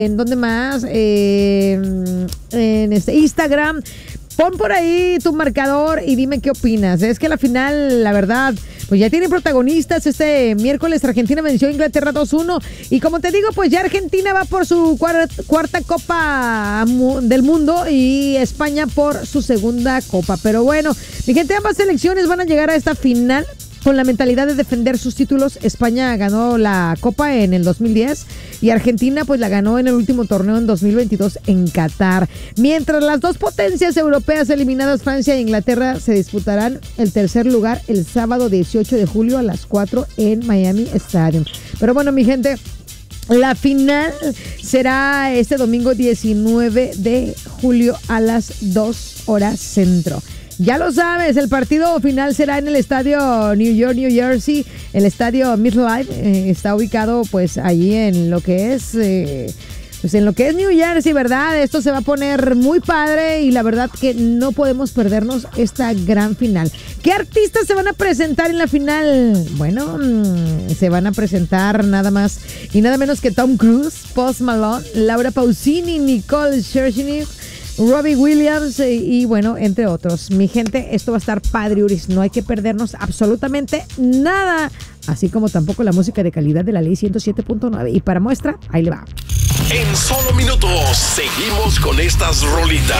¿En dónde más? En Instagram. Pon por ahí tu marcador y dime qué opinas. Es que la final, la verdad, pues ya tienen protagonistas. Este miércoles Argentina venció a Inglaterra 2-1. Y como te digo, pues ya Argentina va por su cuarta Copa del Mundo y España por su segunda Copa. Pero bueno, mi gente, ambas selecciones van a llegar a esta final con la mentalidad de defender sus títulos. España ganó la Copa en el 2010 y Argentina pues la ganó en el último torneo en 2022 en Qatar. Mientras las dos potencias europeas eliminadas, Francia e Inglaterra, se disputarán el tercer lugar el sábado 18 de julio a las 4 en Miami Stadium. Pero bueno, mi gente, la final será este domingo 19 de julio a las 2 horas centro. Ya lo sabes, el partido final será en el estadio New York, New Jersey. El estadio MetLife está ubicado pues allí en lo que es New Jersey, ¿verdad? Esto se va a poner muy padre y la verdad que no podemos perdernos esta gran final. ¿Qué artistas se van a presentar en la final? Bueno, se van a presentar nada más y nada menos que Tom Cruise, Post Malone, Laura Pausini, Nicole Scherzinger, Robbie Williams y bueno, entre otros. Mi gente, esto va a estar padriuris. No hay que perdernos absolutamente nada. Así como tampoco la música de calidad de la ley 107.9. Y para muestra, ahí le va. En solo minutos, seguimos con estas rolitas.